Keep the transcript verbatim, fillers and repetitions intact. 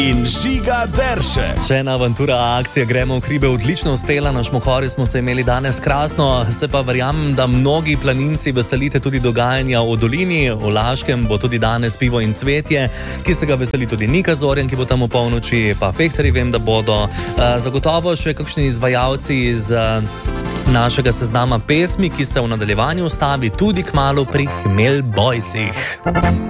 in Žiga Deršek. Še ena avantura akcija Gremo v hribe odlično uspela, na Šmohorju smo se imeli danes krasno, se pa verjamem, da mnogi planinci veselite tudi dogajanja v dolini, v Laškem bo tudi danes pivo in cvetje, ki se ga veseli tudi Nika Zorjan, ki bo tam v polnoči, pa Fehterji vem, da bodo. Zagotovo še kakšni izvajalci iz našega seznama pesmi, ki se v nadaljevanju ustavi tudi kmalu pri Hmel Boysih.